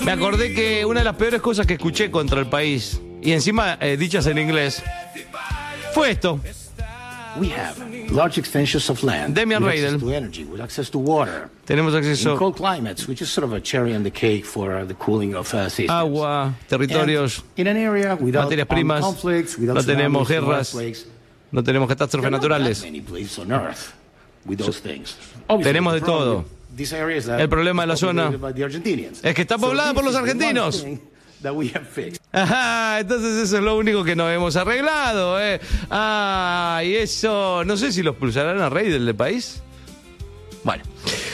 Me acordé que una de las peores cosas que escuché contra el país, y encima dichas en inglés, fue esto. We have large extensions of land, Demian with Reidel. access to energy, with access to water. Tenemos In acceso cold climates, which is sort of a cherry on the cake for the cooling of systems. agua, territorios, And in an area without materias armed primas, conflicts, without no tenemos tsunamis, no guerras, earthquakes, no tenemos catástrofes there are not that naturales. many places on Earth with those things. Obviously, Tenemos the de problem todo. with this area is that El problema de la it's zona populated by the Argentinians. es que está So poblada por this los is the one argentinos. thing that we have fixed. Ajá, entonces eso es lo único que nos hemos arreglado, y eso, no sé si los expulsarán a Reidel del país. Bueno,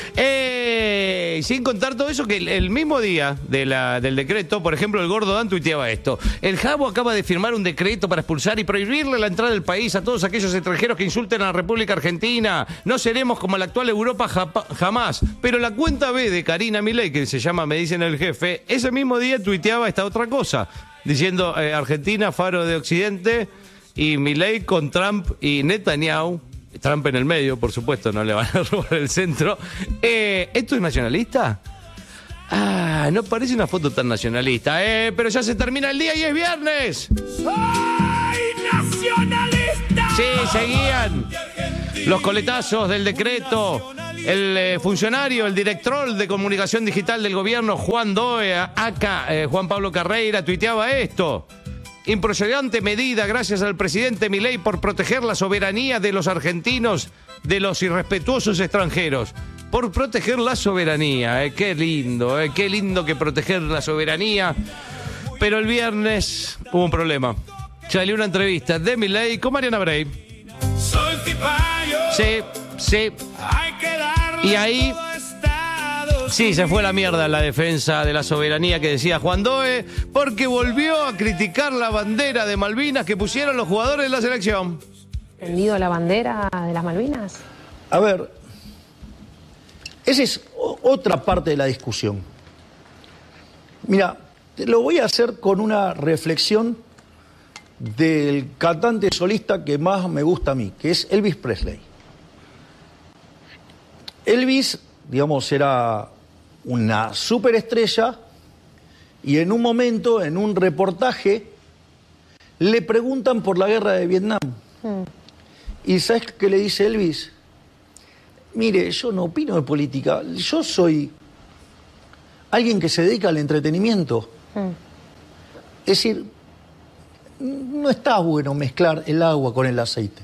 sin contar todo eso, que el mismo día del decreto, por ejemplo, el Gordo Dan tuiteaba esto: el Jabo acaba de firmar un decreto para expulsar y prohibirle la entrada del país a todos aquellos extranjeros que insulten a la República Argentina. No seremos como la actual Europa jamás. Pero la cuenta B de Karina Milei, que se llama Me Dicen el Jefe, ese mismo día tuiteaba esta otra cosa, diciendo Argentina, faro de Occidente, y Milei con Trump y Netanyahu. Trump en el medio, por supuesto, no le van a robar el centro. ¿Esto es nacionalista? No parece una foto tan nacionalista, pero ya se termina el día y es viernes. ¡Ay, nacionalista! Sí, seguían los coletazos del decreto. El funcionario, el director de comunicación digital del gobierno, Juan Doe, acá Juan Pablo Carreira, tuiteaba esto: impresionante medida gracias al presidente Milei por proteger la soberanía de los argentinos de los irrespetuosos extranjeros. Por proteger la soberanía, qué lindo que proteger la soberanía. Pero el viernes hubo un problema. Salió una entrevista de Milei con Mariana Bray. Soy cipayo. Sí. Hay que darle Y ahí todo Estado. sí, se fue la mierda en la defensa de la soberanía que decía Juan Doe, porque volvió a criticar la bandera de Malvinas que pusieron los jugadores de la selección. ¿Entendido la bandera de las Malvinas? A ver, esa es otra parte de la discusión. Mira, lo voy a hacer con una reflexión del cantante solista que más me gusta a mí, que es Elvis Presley. Elvis, digamos, era una superestrella y en un momento, en un reportaje, le preguntan por la guerra de Vietnam. ¿Y sabes qué le dice Elvis? Mire, yo no opino de política, yo soy alguien que se dedica al entretenimiento. Es decir, no está bueno mezclar el agua con el aceite.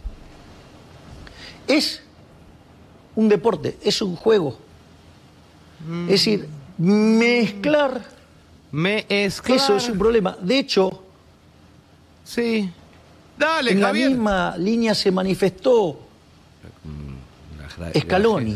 Es un deporte, es un juego. Es decir, mezclar, eso es un problema. De hecho, Sí. Dale, en Javier. la misma línea se manifestó Scaloni.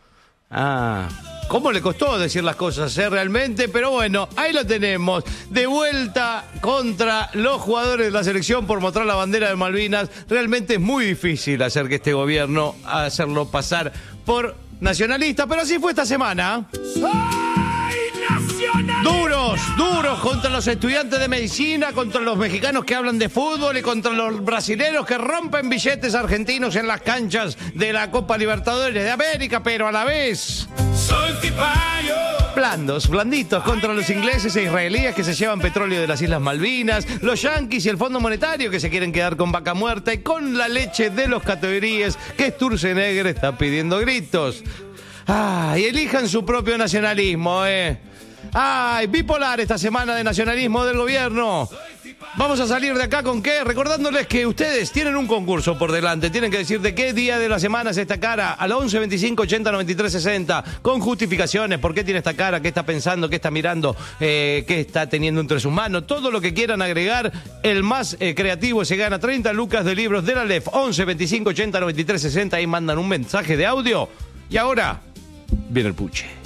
¿Cómo le costó decir las cosas, realmente? Pero bueno, ahí lo tenemos. De vuelta contra los jugadores de la selección por mostrar la bandera de Malvinas. Realmente es muy difícil hacer que este gobierno, hacerlo pasar por nacionalista, pero así fue esta semana. ¡Ay, nacionalista! Duros contra los estudiantes de medicina, contra los mexicanos que hablan de fútbol y contra los brasileños que rompen billetes argentinos en las canchas de la Copa Libertadores de América, pero a la vez Soy cipayo. blanditos contra los ingleses e israelíes que se llevan petróleo de las Islas Malvinas, los yanquis y el Fondo Monetario que se quieren quedar con vaca muerta y con la leche de los categorías que Sturzenegger está pidiendo gritos. Y elijan su propio nacionalismo, bipolar esta semana de nacionalismo del gobierno. Vamos a salir de acá con qué, recordándoles que ustedes tienen un concurso por delante, tienen que decir de qué día de la semana es esta cara, al 11 25 80 93 60, con justificaciones, por qué tiene esta cara, qué está pensando, qué está mirando, qué está teniendo entre sus manos, todo lo que quieran agregar. El más creativo se gana 30 lucas de libros de la LEF. 11 25 80 93 60, ahí mandan un mensaje de audio. Y ahora viene el puche.